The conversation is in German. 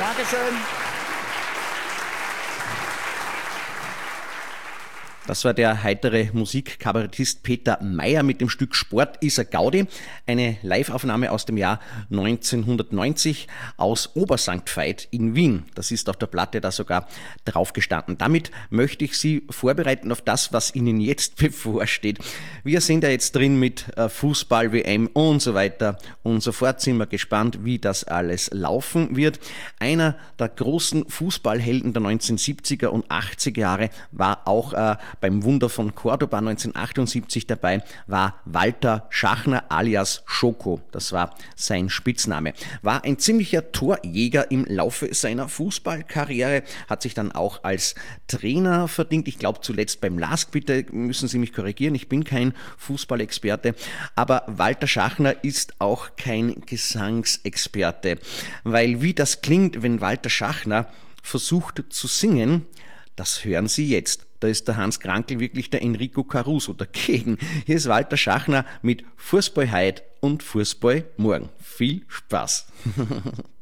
Dankeschön. Das war der heitere Musikkabarettist Peter Mayer mit dem Stück Sport ist a Gaudi, eine Liveaufnahme aus dem Jahr 1990 aus Obersankt Veit in Wien. Das ist auf der Platte da sogar drauf gestanden. Damit möchte ich Sie vorbereiten auf das, was Ihnen jetzt bevorsteht. Wir sind ja jetzt drin mit Fußball, WM und so weiter und so fort. Sind wir gespannt, wie das alles laufen wird. Einer der großen Fußballhelden der 1970er und 80er Jahre war auch beim Wunder von Cordoba 1978 dabei, war Walter Schachner alias Schoko. Das war sein Spitzname. War ein ziemlicher Torjäger im Laufe seiner Fußballkarriere, hat sich dann auch als Trainer verdient. Ich glaube zuletzt beim LASK, bitte müssen Sie mich korrigieren, ich bin kein Fußballexperte, aber Walter Schachner ist auch kein Gesangsexperte, weil wie das klingt, wenn Walter Schachner versucht zu singen, das hören Sie jetzt. Da ist der Hans Krankl wirklich der Enrico Caruso dagegen. Hier ist Walter Schachner mit Fußball heut und Fußball morgen. Viel Spaß!